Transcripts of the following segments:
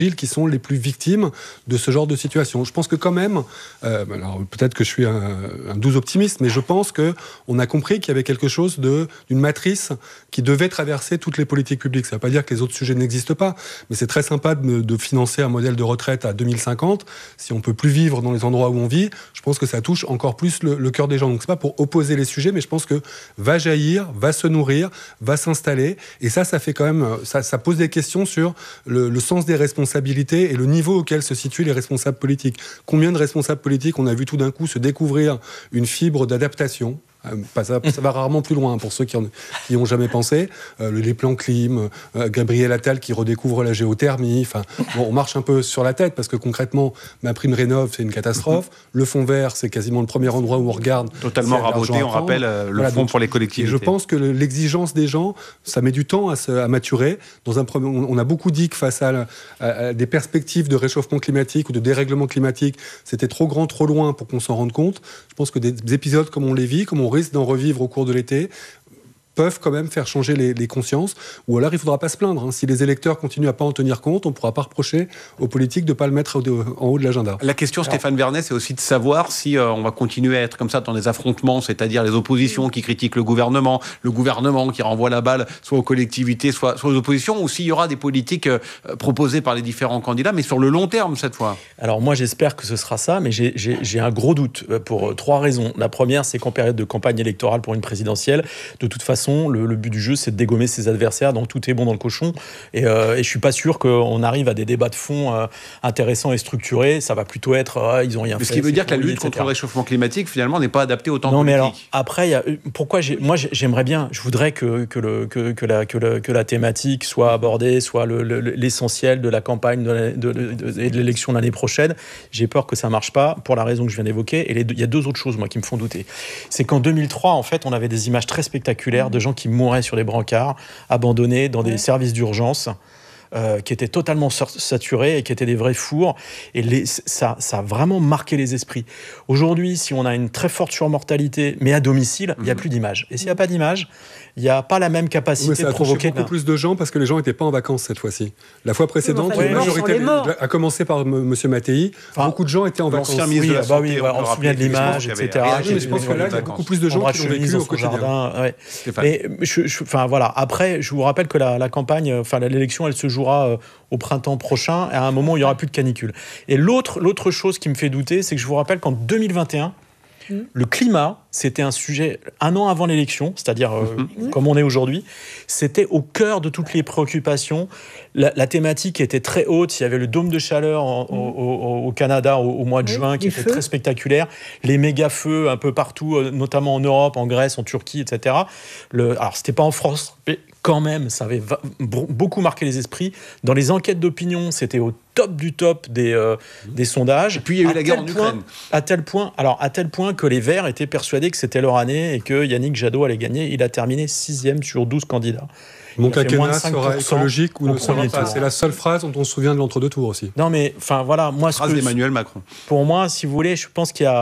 qui sont les plus victimes de ce genre de situation. Je pense que quand même, alors peut-être que je suis un doux optimiste, mais je pense qu'on a compris qu'il y avait quelque chose d'une matrice qui devait traverser toutes les politiques publiques. Ça ne veut pas dire que les autres sujets n'existent pas, mais c'est très sympa de financer un modèle de retraite à 2050. Si on ne peut plus vivre dans les endroits où on vit, je pense que ça touche encore plus le cœur des gens. Donc ce n'est pas pour opposer les sujets, mais je pense que va jaillir, va se nourrir, va s'installer. Et ça fait quand même, ça pose des questions sur le sens des responsabilités et le niveau auquel se situent les responsables politiques. Combien de responsables politiques on a vu tout d'un coup se découvrir une fibre d'adaptation? Ça va rarement plus loin pour ceux qui n'y ont jamais pensé. Les plans clim, Gabriel Attal qui redécouvre la géothermie. Enfin, bon, on marche un peu sur la tête parce que concrètement, ma prime rénov, c'est une catastrophe. Le fonds vert, c'est quasiment le premier endroit où on regarde. Totalement raboté, on rappelle le fonds pour les collectivités. Et je pense que l'exigence des gens, ça met du temps à maturer. On a beaucoup dit que face à des perspectives de réchauffement climatique ou de dérèglement climatique, c'était trop grand, trop loin pour qu'on s'en rende compte. Je pense que des épisodes comme on les vit, comme on risque d'en revivre au cours de l'été, peuvent quand même faire changer les consciences, ou alors il ne faudra pas se plaindre. Si les électeurs continuent à ne pas en tenir compte, on ne pourra pas reprocher aux politiques de ne pas le mettre en haut de l'agenda. La question, Stéphane Vernet, c'est aussi de savoir si on va continuer à être comme ça dans des affrontements, c'est-à-dire les oppositions qui critiquent le gouvernement qui renvoie la balle soit aux collectivités, soit aux oppositions, ou s'il y aura des politiques proposées par les différents candidats, mais sur le long terme cette fois. Alors moi j'espère que ce sera ça, mais j'ai un gros doute pour 3 raisons. La première, c'est qu'en période de campagne électorale pour une présidentielle, de toute façon, le but du jeu, c'est de dégommer ses adversaires, donc tout est bon dans le cochon. Et je suis pas sûr qu'on arrive à des débats de fond intéressants et structurés. Ça va plutôt être ils ont rien fait. Ce qui veut dire que la lutte contre le réchauffement climatique, finalement, n'est pas adaptée au temps politique. Non, mais alors après, j'aimerais bien, je voudrais que la thématique soit abordée, soit l'essentiel de la campagne et de l'élection l'année prochaine. J'ai peur que ça marche pas pour la raison que je viens d'évoquer. Et il y a 2 autres choses moi qui me font douter. C'est qu'en 2003, en fait, on avait des images très spectaculaires de gens qui mouraient sur des brancards, abandonnés dans des services d'urgence, qui étaient totalement saturés et qui étaient des vrais fours. Et ça a vraiment marqué les esprits. Aujourd'hui, si on a une très forte surmortalité, mais à domicile, il n'y a plus d'image. Et s'il n'y a pas d'image, il n'y a pas la même capacité de provoquer... beaucoup plus de gens parce que les gens n'étaient pas en vacances cette fois-ci. La fois précédente, la majorité, à commencer par M. Mattei, beaucoup de gens étaient en vacances. On se souvient de l'image, etc. Mais je pense que là, il y a beaucoup plus de gens qui l'ont vécu au quotidien. Mais après, je vous rappelle que la campagne, l'élection, elle se jouera au printemps prochain, à un moment où il n'y aura plus de canicule. Et l'autre chose qui me fait douter, c'est que je vous rappelle qu'en 2021, le climat, c'était un sujet 1 an avant l'élection, c'est-à-dire comme on est aujourd'hui, c'était au cœur de toutes les préoccupations. La thématique était très haute. Il y avait le dôme de chaleur au Canada au mois de juin qui était très spectaculaire. Les méga-feux un peu partout, notamment en Europe, en Grèce, en Turquie, etc. Alors, c'était pas en France, mais quand même, ça avait beaucoup marqué les esprits. Dans les enquêtes d'opinion, c'était au top du top des sondages. Et puis il y a eu la guerre en Ukraine. À tel point que les Verts étaient persuadés que c'était leur année et que Yannick Jadot allait gagner. Il a terminé 6e sur 12 candidats. Mon quinquennat sera écologique ou ne sera pas. C'est la seule phrase dont on se souvient de l'entre-deux-tours aussi. Non mais voilà, moi phrase d'Emmanuel Macron. Pour moi, si vous voulez, je pense qu'il y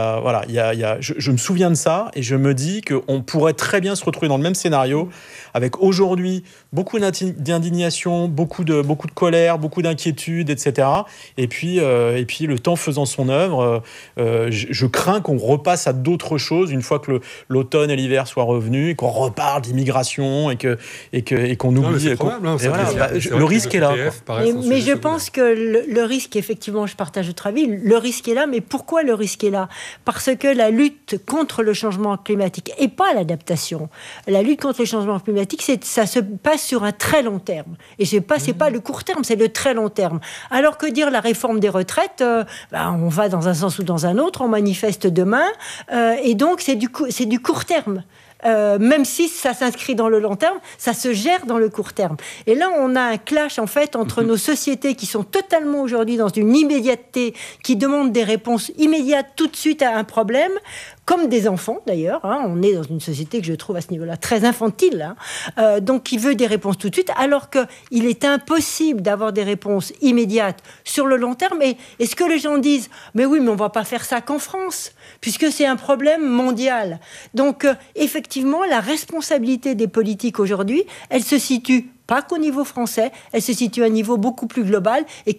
a je me souviens de ça et je me dis qu'on pourrait très bien se retrouver dans le même scénario avec aujourd'hui beaucoup d'indignation, beaucoup de colère, beaucoup d'inquiétude, etc. Et puis le temps faisant son œuvre, je crains qu'on repasse à d'autres choses une fois que l'automne et l'hiver soient revenus, et qu'on reparle d'immigration et qu'on oublie. C'est probable, le risque est là. Mais je pense que le risque, effectivement, je partage votre avis, le risque est là, mais pourquoi le risque est là ? Parce que la lutte contre le changement climatique, et pas l'adaptation, la lutte contre le changement climatique, ça se passe sur un très long terme. Et c'est pas le court terme, c'est le très long terme. Alors que dire la réforme des retraites, on va dans un sens ou dans un autre, on manifeste demain, et donc c'est du court terme. Même si ça s'inscrit dans le long terme, ça se gère dans le court terme. Et là, on a un clash, en fait, entre nos sociétés qui sont totalement aujourd'hui dans une immédiateté, qui demandent des réponses immédiates tout de suite à un problème, comme des enfants d'ailleurs. On est dans une société que je trouve à ce niveau-là très infantile, donc qui veut des réponses tout de suite, alors qu'il est impossible d'avoir des réponses immédiates sur le long terme. Et ce que les gens disent, mais oui, mais on ne va pas faire ça qu'en France, puisque c'est un problème mondial. Donc, effectivement, la responsabilité des politiques aujourd'hui, elle se situe pas qu'au niveau français, elle se situe à un niveau beaucoup plus global et